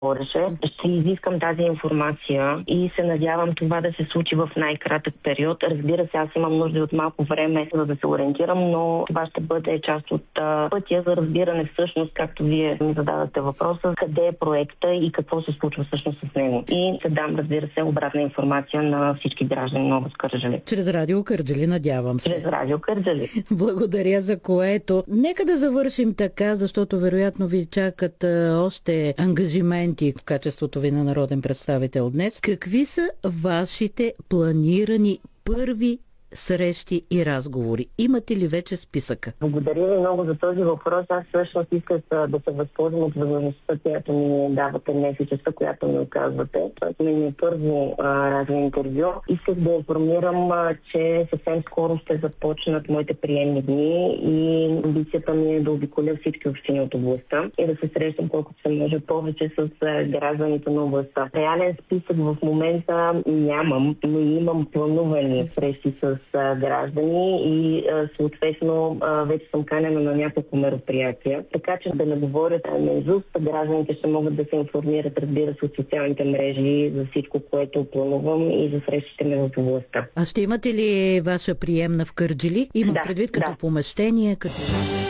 говореше. Ще изискам тази информация и се надявам това да се случи в най-кратък период. Разбира се, аз имам нужда от малко време, за да се ориентирам, но това ще бъде част от пътя за разбиране всъщност, както вие ми зададате въпроса, къде е проекта и какво се случва всъщност с него. И ще дам, разбира се, обратна информация на всички граждани на област Кърджали. Чрез Радио Кърджали, надявам се. Чрез Радио Кърджали. Благодаря за което. Нека да завършим така, защото вероятно ви чакат още ангажименти в качеството ви на народен представител днес. Какви са вашите планирани първи срещи и разговори? Имате ли вече списъка? Благодаря ви много за този въпрос. Аз всъщност исках да се възползвам от възможността, която ми давате днес и частта, която ми оказвате. Това ми първо радиоинтервю. Исках да информирам, че съвсем скоро ще започнат моите приемни дни и амбицията ми е да обиколя всички общини от областта и да се срещам колкото се може повече с гражданите на областта. Реален списък в момента нямам, но имам планувани срещи с граждани и съответно вече съм канена на няколко мероприятия. Така че да не говорят наизуст, гражданите ще могат да се информират, разбира се, от социалните мрежи за всичко, което планувам и за срещите ми в областта. А ще имате ли ваша приемна в Кърджали? Имам предвид като помещение, като...